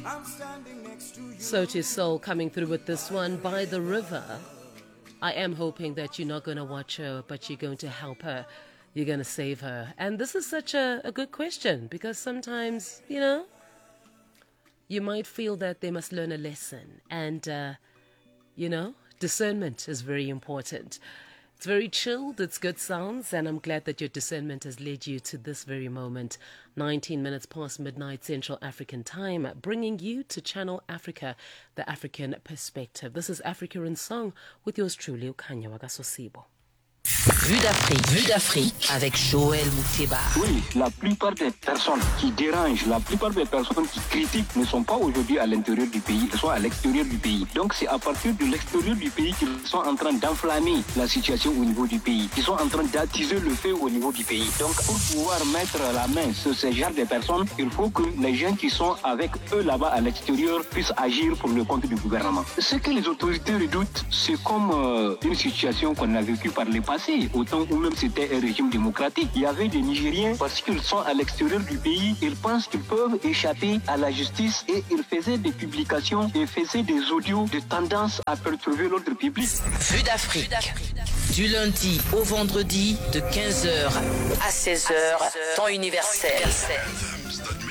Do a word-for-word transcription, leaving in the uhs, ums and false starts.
Sochi Soul coming through with this one, By the River. I am hoping that you're not going to watch her, but you're going to help her. You're going to save her. And this is such a, a good question, because sometimes, you know, you might feel that they must learn a lesson. And, uh, you know, discernment is very important. It's very chilled, it's good sounds, and I'm glad that your discernment has led you to this very moment. nineteen minutes past midnight Central African time, bringing you to Channel Africa, the African perspective. This is Africa in Song with yours truly, Ukanya Wagasosibo. Vue d'Afrique, Vue d'Afrique avec Joël Mouteba. Oui, la plupart des personnes qui dérangent, la plupart des personnes qui critiquent ne sont pas aujourd'hui à l'intérieur du pays, elles sont à l'extérieur du pays. Donc c'est à partir de l'extérieur du pays qu'ils sont en train d'enflammer la situation au niveau du pays. Ils sont en train d'attiser le feu au niveau du pays. Donc pour pouvoir mettre la main sur ce genre de personnes, il faut que les gens qui sont avec eux là-bas à l'extérieur puissent agir pour le compte du gouvernement. Ce que les autorités redoutent, c'est comme euh, une situation qu'on a vécue par le passé. Au temps où même c'était un régime démocratique, il y avait des Nigériens, parce qu'ils sont à l'extérieur du pays, ils pensent qu'ils peuvent échapper à la justice et ils faisaient des publications et faisaient des audios de tendance à perturber l'ordre public. Vue d'Afrique, du lundi au vendredi de quinze heures à seize heures, temps universel.